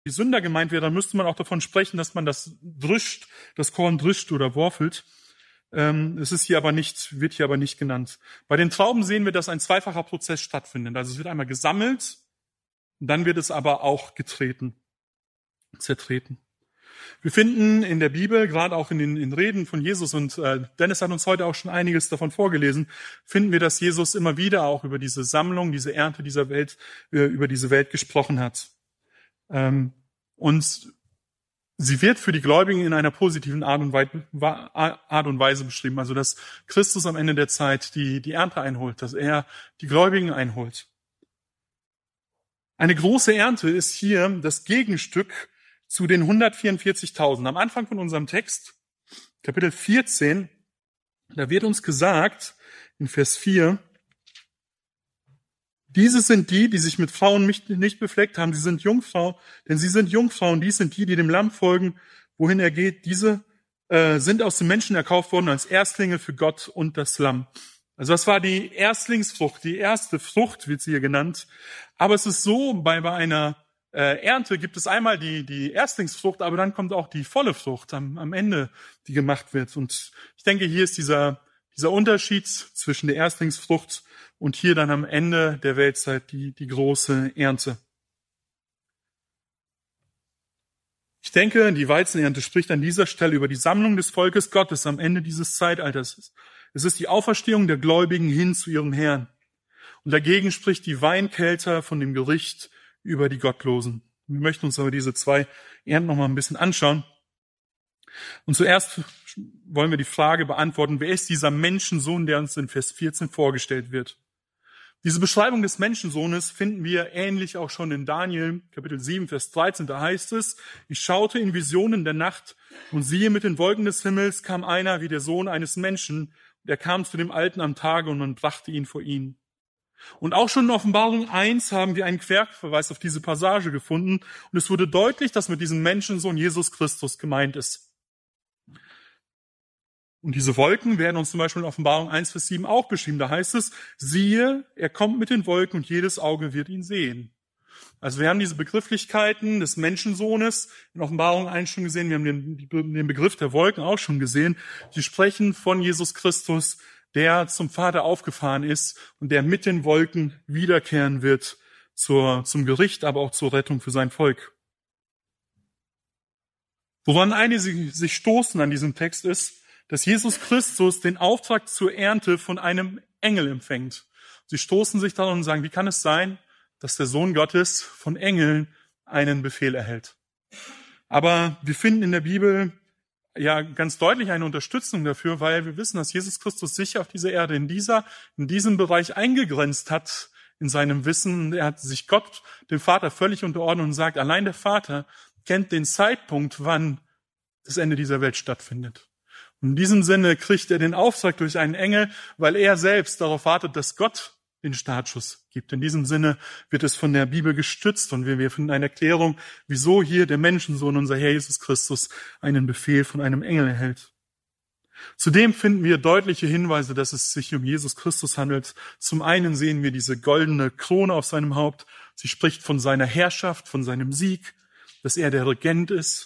die Sünder gemeint wäre, dann müsste man auch davon sprechen, dass man das Korn drischt oder worfelt. Es ist hier aber nicht, wird hier aber nicht genannt. Bei den Trauben sehen wir, dass ein zweifacher Prozess stattfindet. Also es wird einmal gesammelt, und dann wird es aber auch zertreten. Wir finden in der Bibel, gerade auch in den Reden von Jesus, und Dennis hat uns heute auch schon einiges davon vorgelesen, finden wir, dass Jesus immer wieder auch über diese Sammlung, diese Ernte dieser Welt, über diese Welt gesprochen hat. Und sie wird für die Gläubigen in einer positiven Art und Weise beschrieben. Also, dass Christus am Ende der Zeit die Ernte einholt, dass er die Gläubigen einholt. Eine große Ernte ist hier das Gegenstück zu den 144.000. Am Anfang von unserem Text, Kapitel 14, da wird uns gesagt, in Vers 4, diese sind die sich mit Frauen nicht befleckt haben, sie sind Jungfrauen, denn sie sind Jungfrauen, dies sind die dem Lamm folgen, wohin er geht. Diese sind aus den Menschen erkauft worden als Erstlinge für Gott und das Lamm. Also das war die Erstlingsfrucht, die erste Frucht wird sie hier genannt. Aber es ist so, bei einer Ernte gibt es einmal die Erstlingsfrucht, aber dann kommt auch die volle Frucht am Ende, die gemacht wird. Und ich denke, hier ist dieser Unterschied zwischen der Erstlingsfrucht und hier dann am Ende der Weltzeit die große Ernte. Ich denke, die Weizenernte spricht an dieser Stelle über die Sammlung des Volkes Gottes am Ende dieses Zeitalters. Es ist die Auferstehung der Gläubigen hin zu ihrem Herrn. Und dagegen spricht die Weinkelter von dem Gericht über die Gottlosen. Wir möchten uns aber diese zwei Ernten noch mal ein bisschen anschauen. Und zuerst wollen wir die Frage beantworten, wer ist dieser Menschensohn, der uns in Vers 14 vorgestellt wird? Diese Beschreibung des Menschensohnes finden wir ähnlich auch schon in Daniel, Kapitel 7, Vers 13. Da heißt es, ich schaute in Visionen der Nacht und siehe, mit den Wolken des Himmels kam einer wie der Sohn eines Menschen. Und er kam zu dem Alten am Tage und man brachte ihn vor ihn. Und auch schon in Offenbarung 1 haben wir einen Querverweis auf diese Passage gefunden. Und es wurde deutlich, dass mit diesem Menschensohn Jesus Christus gemeint ist. Und diese Wolken werden uns zum Beispiel in Offenbarung 1, Vers 7 auch beschrieben. Da heißt es, siehe, er kommt mit den Wolken und jedes Auge wird ihn sehen. Also wir haben diese Begrifflichkeiten des Menschensohnes in Offenbarung 1 schon gesehen. Wir haben den Begriff der Wolken auch schon gesehen. Die sprechen von Jesus Christus, der zum Vater aufgefahren ist und der mit den Wolken wiederkehren wird zum Gericht, aber auch zur Rettung für sein Volk. Woran einige sich stoßen an diesem Text ist, dass Jesus Christus den Auftrag zur Ernte von einem Engel empfängt. Sie stoßen sich daran und sagen, wie kann es sein, dass der Sohn Gottes von Engeln einen Befehl erhält? Aber wir finden in der Bibel ja ganz deutlich eine Unterstützung dafür, weil wir wissen, dass Jesus Christus sich auf dieser Erde in diesem Bereich eingegrenzt hat in seinem Wissen. Er hat sich Gott, dem Vater, völlig unterordnet und sagt, allein der Vater kennt den Zeitpunkt, wann das Ende dieser Welt stattfindet. Und in diesem Sinne kriegt er den Auftrag durch einen Engel, weil er selbst darauf wartet, dass Gott den Startschuss gibt. In diesem Sinne wird es von der Bibel gestützt und wir finden eine Erklärung, wieso hier der Menschensohn, unser Herr Jesus Christus, einen Befehl von einem Engel erhält. Zudem finden wir deutliche Hinweise, dass es sich um Jesus Christus handelt. Zum einen sehen wir diese goldene Krone auf seinem Haupt. Sie spricht von seiner Herrschaft, von seinem Sieg, dass er der Regent ist.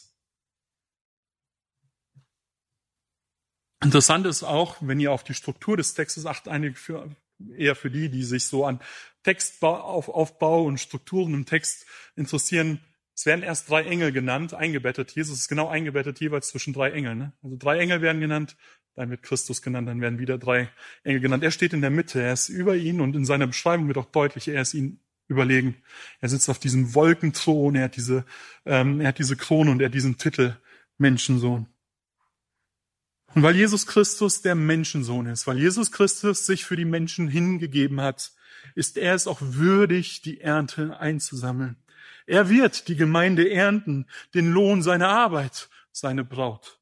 Interessant ist auch, wenn ihr auf die Struktur des Textes achtet, eher für die sich so an Textaufbau und Strukturen im Text interessieren. Es werden erst 3 Engel genannt, eingebettet. Jesus ist genau eingebettet jeweils zwischen 3 Engeln. Ne? Also 3 Engel werden genannt, dann wird Christus genannt, dann werden wieder 3 Engel genannt. Er steht in der Mitte, er ist über ihn und in seiner Beschreibung wird auch deutlich, er ist ihm überlegen. Er sitzt auf diesem Wolkenthron, er hat diese Krone und er hat diesen Titel Menschensohn. Und weil Jesus Christus der Menschensohn ist, weil Jesus Christus sich für die Menschen hingegeben hat, ist er es auch würdig, die Ernte einzusammeln. Er wird die Gemeinde ernten, den Lohn seiner Arbeit, seine Braut.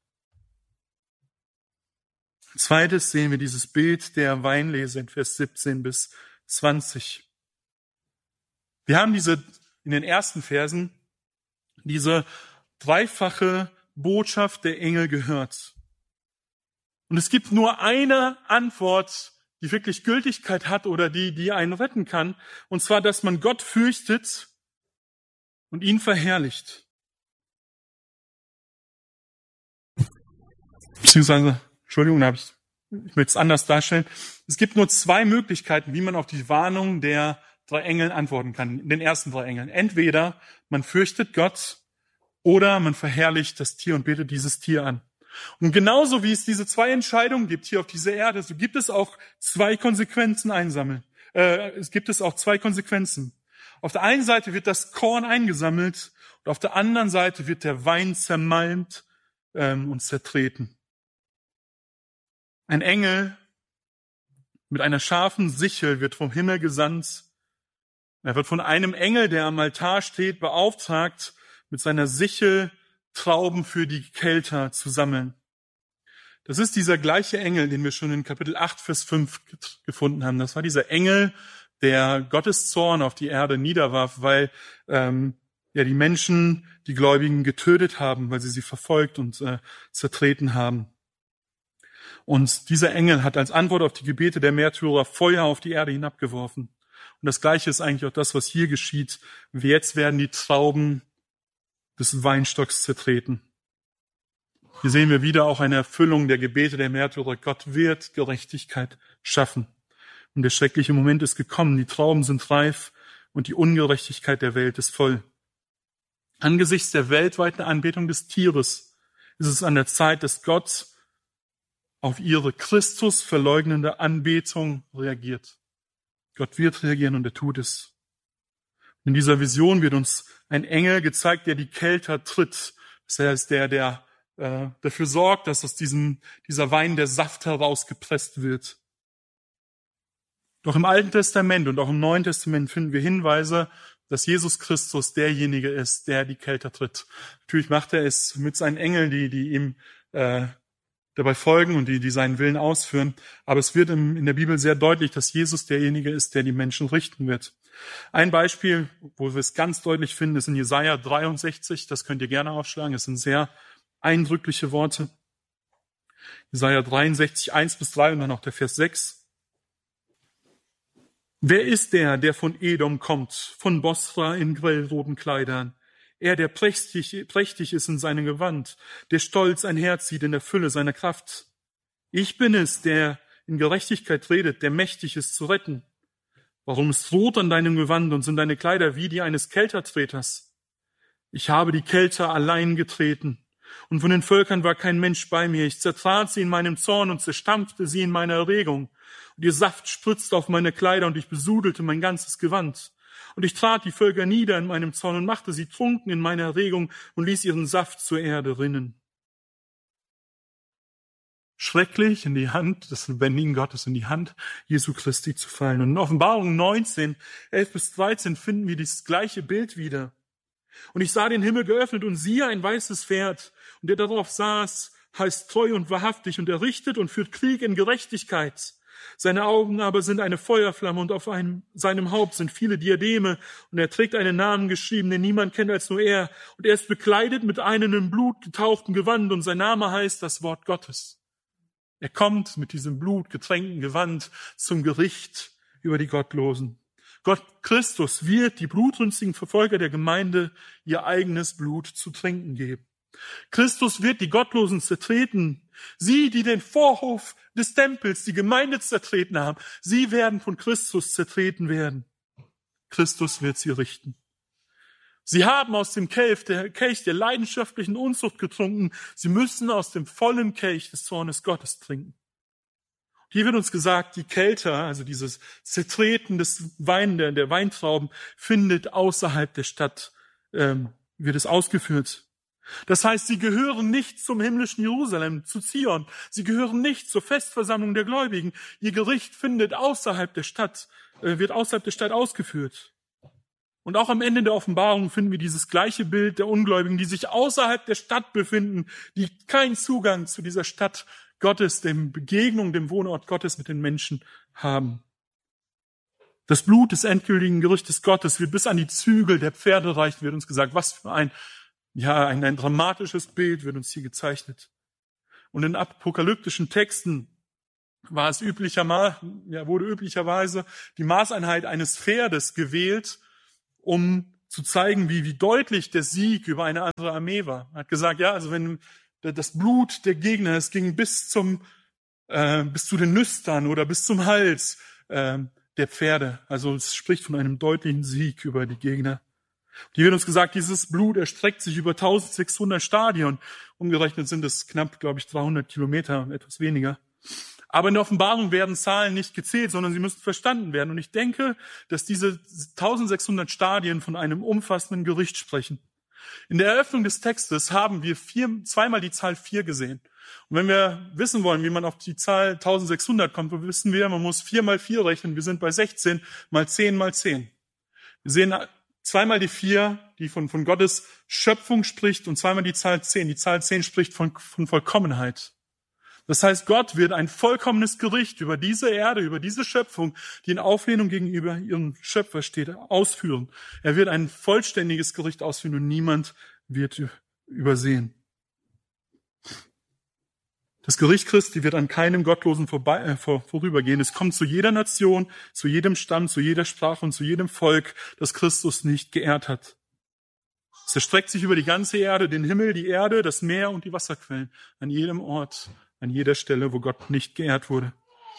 Zweites sehen wir dieses Bild der Weinlese in Vers 17 bis 20. Wir haben in den ersten Versen diese dreifache Botschaft der Engel gehört. Und es gibt nur eine Antwort, die wirklich Gültigkeit hat oder die einen retten kann. Und zwar, dass man Gott fürchtet und ihn verherrlicht. Beziehungsweise, Entschuldigung, ich möchte es anders darstellen. Es gibt nur zwei Möglichkeiten, wie man auf die Warnung der 3 Engeln antworten kann, den ersten 3 Engeln. Entweder man fürchtet Gott oder man verherrlicht das Tier und betet dieses Tier an. Und genauso wie es diese 2 Entscheidungen gibt hier auf dieser Erde, so gibt es auch 2 Konsequenzen es gibt es auch 2 Konsequenzen. Auf der einen Seite wird das Korn eingesammelt und auf der anderen Seite wird der Wein zermalmt und zertreten. Ein Engel mit einer scharfen Sichel wird vom Himmel gesandt. Er wird von einem Engel, der am Altar steht, beauftragt, mit seiner Sichel Trauben für die Kelter zu sammeln. Das ist dieser gleiche Engel, den wir schon in Kapitel 8, Vers 5 gefunden haben. Das war dieser Engel, der Gottes Zorn auf die Erde niederwarf, weil die Menschen die Gläubigen getötet haben, weil sie verfolgt und zertreten haben. Und dieser Engel hat als Antwort auf die Gebete der Märtyrer Feuer auf die Erde hinabgeworfen. Und das Gleiche ist eigentlich auch das, was hier geschieht. Jetzt werden die Trauben des Weinstocks zertreten. Hier sehen wir wieder auch eine Erfüllung der Gebete der Märtyrer. Gott wird Gerechtigkeit schaffen. Und der schreckliche Moment ist gekommen. Die Trauben sind reif und die Ungerechtigkeit der Welt ist voll. Angesichts der weltweiten Anbetung des Tieres ist es an der Zeit, dass Gott auf ihre Christus verleugnende Anbetung reagiert. Gott wird reagieren und er tut es. In dieser Vision wird uns ein Engel gezeigt, der die Kelter tritt. Das heißt, der dafür sorgt, dass aus dieser Wein der Saft herausgepresst wird. Doch im Alten Testament und auch im Neuen Testament finden wir Hinweise, dass Jesus Christus derjenige ist, der die Kelter tritt. Natürlich macht er es mit seinen Engeln, die ihm dabei folgen und die seinen Willen ausführen. Aber es wird in der Bibel sehr deutlich, dass Jesus derjenige ist, der die Menschen richten wird. Ein Beispiel, wo wir es ganz deutlich finden, ist in Jesaja 63. Das könnt ihr gerne aufschlagen. Es sind sehr eindrückliche Worte. Jesaja 63, 1-3 und dann noch der Vers 6. Wer ist der von Edom kommt, von Bosra in grellroten Kleidern? Er, der prächtig ist in seinem Gewand, der stolz einherzieht in der Fülle seiner Kraft. Ich bin es, der in Gerechtigkeit redet, der mächtig ist zu retten. Warum ist rot an deinem Gewand und sind deine Kleider wie die eines Keltertreters? Ich habe die Kelter allein getreten, und von den Völkern war kein Mensch bei mir. Ich zertrat sie in meinem Zorn und zerstampfte sie in meiner Erregung. Und ihr Saft spritzte auf meine Kleider, und ich besudelte mein ganzes Gewand. Und ich trat die Völker nieder in meinem Zorn und machte sie trunken in meiner Erregung und ließ ihren Saft zur Erde rinnen. Schrecklich in die Hand des lebendigen Gottes, in die Hand Jesu Christi zu fallen. Und in Offenbarung 19, 11-13 finden wir dieses gleiche Bild wieder. Und ich sah den Himmel geöffnet und siehe ein weißes Pferd. Und der darauf saß, heißt treu und wahrhaftig und er richtet und führt Krieg in Gerechtigkeit. Seine Augen aber sind eine Feuerflamme und auf seinem Haupt sind viele Diademe und er trägt einen Namen geschrieben, den niemand kennt als nur er. Und er ist bekleidet mit einem in Blut getauchten Gewand und sein Name heißt das Wort Gottes. Er kommt mit diesem blutgetränkten Gewand zum Gericht über die Gottlosen. Gott Christus wird die blutrünstigen Verfolger der Gemeinde ihr eigenes Blut zu trinken geben. Christus wird die Gottlosen zertreten. Sie, die den Vorhof des Tempels, die Gemeinde zertreten haben, sie werden von Christus zertreten werden. Christus wird sie richten. Sie haben aus dem Kelch der leidenschaftlichen Unzucht getrunken. Sie müssen aus dem vollen Kelch des Zornes Gottes trinken. Hier wird uns gesagt, die Kelter, also dieses Zertreten des der Weintrauben, findet außerhalb der Stadt, wird es ausgeführt. Das heißt, sie gehören nicht zum himmlischen Jerusalem, zu Zion. Sie gehören nicht zur Festversammlung der Gläubigen. Ihr Gericht findet wird außerhalb der Stadt ausgeführt. Und auch am Ende der Offenbarung finden wir dieses gleiche Bild der Ungläubigen, die sich außerhalb der Stadt befinden, die keinen Zugang zu dieser Stadt Gottes, dem Begegnung, dem Wohnort Gottes mit den Menschen haben. Das Blut des endgültigen Gerichtes Gottes wird bis an die Zügel der Pferde reichen, wird uns gesagt. Was für ein dramatisches Bild wird uns hier gezeichnet. Und in apokalyptischen Texten wurde üblicherweise die Maßeinheit eines Pferdes gewählt, um zu zeigen, wie deutlich der Sieg über eine andere Armee war. Man hat gesagt, wenn das Blut der Gegner, es ging bis zu den Nüstern oder bis zum Hals der Pferde. Also es spricht von einem deutlichen Sieg über die Gegner. Hier wird uns gesagt, dieses Blut erstreckt sich über 1600 Stadien. Umgerechnet sind es knapp, 300 Kilometer, etwas weniger. Aber in der Offenbarung werden Zahlen nicht gezählt, sondern sie müssen verstanden werden. Und ich denke, dass diese 1600 Stadien von einem umfassenden Gericht sprechen. In der Eröffnung des Textes haben wir zweimal die Zahl 4 gesehen. Und wenn wir wissen wollen, wie man auf die Zahl 1600 kommt, dann wissen wir, man muss 4 mal 4 rechnen. Wir sind bei 16 mal 10 mal 10. Wir sehen zweimal die 4, die von Gottes Schöpfung spricht, und zweimal die Zahl 10. Die Zahl 10 spricht von Vollkommenheit. Das heißt, Gott wird ein vollkommenes Gericht über diese Erde, über diese Schöpfung, die in Auflehnung gegenüber ihrem Schöpfer steht, ausführen. Er wird ein vollständiges Gericht ausführen und niemand wird übersehen. Das Gericht Christi wird an keinem Gottlosen vorübergehen. Es kommt zu jeder Nation, zu jedem Stamm, zu jeder Sprache und zu jedem Volk, das Christus nicht geehrt hat. Es erstreckt sich über die ganze Erde, den Himmel, die Erde, das Meer und die Wasserquellen, an jedem Ort, an jeder Stelle, wo Gott nicht geehrt wurde.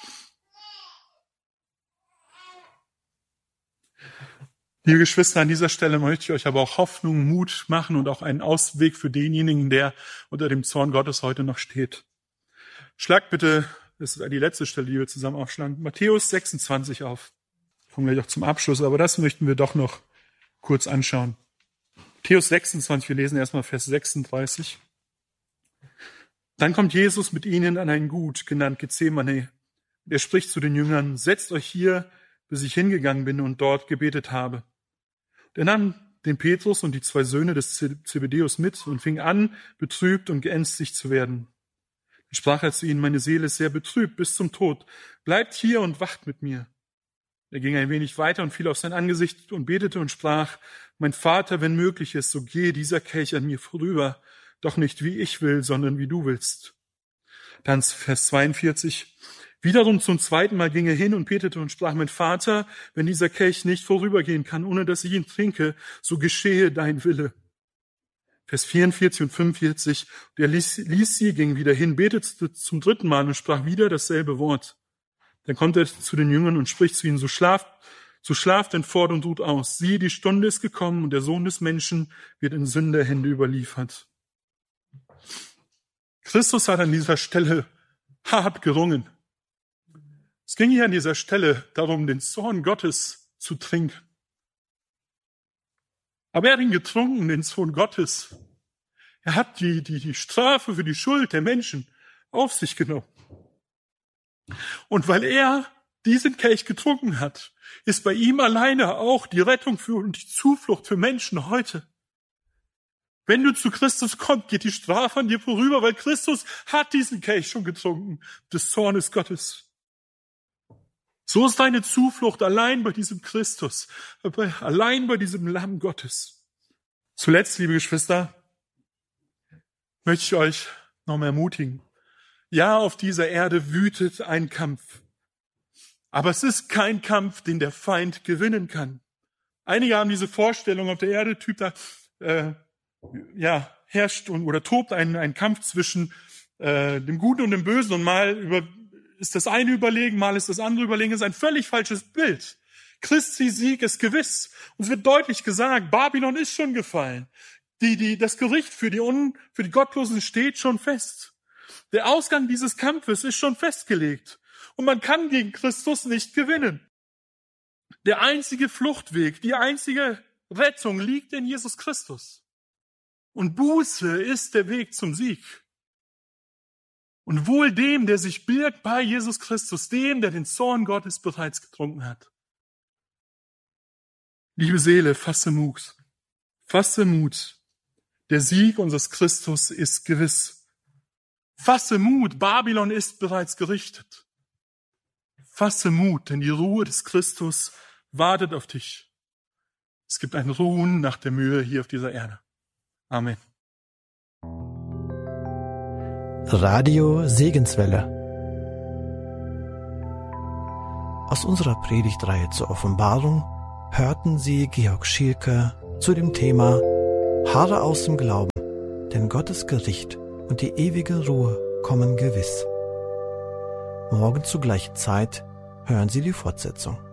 Liebe Geschwister, an dieser Stelle möchte ich euch aber auch Hoffnung, Mut machen und auch einen Ausweg für denjenigen, der unter dem Zorn Gottes heute noch steht. Schlagt bitte, das ist die letzte Stelle, die wir zusammen aufschlagen, Matthäus 26 auf. Kommen gleich auch zum Abschluss, aber das möchten wir doch noch kurz anschauen. Matthäus 26, wir lesen erstmal Vers 36. Dann kommt Jesus mit ihnen an ein Gut, genannt Gethsemane. Er spricht zu den Jüngern, setzt euch hier, bis ich hingegangen bin und dort gebetet habe. Und er nahm den Petrus und die 2 Söhne des Zebedäus mit und fing an, betrübt und geängstigt zu werden. Dann sprach er zu ihnen, meine Seele ist sehr betrübt bis zum Tod. Bleibt hier und wacht mit mir. Er ging ein wenig weiter und fiel auf sein Angesicht und betete und sprach, mein Vater, wenn möglich ist, so gehe dieser Kelch an mir vorüber, doch nicht wie ich will, sondern wie du willst. Dann Vers 42. Wiederum zum 2. Mal ging er hin und betete und sprach, mein Vater, wenn dieser Kelch nicht vorübergehen kann, ohne dass ich ihn trinke, so geschehe dein Wille. Vers 44 und 45. Und er ließ sie, ging wieder hin, betete zum 3. Mal und sprach wieder dasselbe Wort. Dann kommt er zu den Jüngern und spricht zu ihnen, so schlaft denn fort und ruht aus. Siehe, die Stunde ist gekommen und der Sohn des Menschen wird in Sünderhände überliefert. Christus hat an dieser Stelle hart gerungen. Es ging hier an dieser Stelle darum, den Zorn Gottes zu trinken. Aber er hat ihn getrunken, den Zorn Gottes. Er hat die Strafe für die Schuld der Menschen auf sich genommen. Und weil er diesen Kelch getrunken hat, ist bei ihm alleine auch die Rettung und die Zuflucht für Menschen heute. Wenn du zu Christus kommst, geht die Strafe an dir vorüber, weil Christus hat diesen Kelch schon getrunken, des Zornes Gottes. So ist deine Zuflucht allein bei diesem Christus, allein bei diesem Lamm Gottes. Zuletzt, liebe Geschwister, möchte ich euch nochmal ermutigen. Ja, auf dieser Erde wütet ein Kampf. Aber es ist kein Kampf, den der Feind gewinnen kann. Einige haben diese Vorstellung, auf der Erde herrscht oder tobt ein Kampf zwischen dem Guten und dem Bösen und mal ist das eine überlegen, mal ist das andere überlegen. Das ist ein völlig falsches Bild. Christi Sieg ist gewiss. Uns wird deutlich gesagt, Babylon ist schon gefallen. Das Gericht für die Gottlosen steht schon fest. Der Ausgang dieses Kampfes ist schon festgelegt. Und man kann gegen Christus nicht gewinnen. Der einzige Fluchtweg, die einzige Rettung liegt in Jesus Christus. Und Buße ist der Weg zum Sieg. Und wohl dem, der sich birgt bei Jesus Christus, dem, der den Zorn Gottes bereits getrunken hat. Liebe Seele, fasse Mut. Fasse Mut. Der Sieg unseres Christus ist gewiss. Fasse Mut, Babylon ist bereits gerichtet. Fasse Mut, denn die Ruhe des Christus wartet auf dich. Es gibt ein Ruhen nach der Mühe hier auf dieser Erde. Amen. Radio Segenswelle. Aus unserer Predigtreihe zur Offenbarung hörten Sie Georg Schielke zu dem Thema Harre aus dem Glauben, denn Gottes Gericht und die ewige Ruhe kommen gewiss. Morgen zur gleichen Zeit hören Sie die Fortsetzung.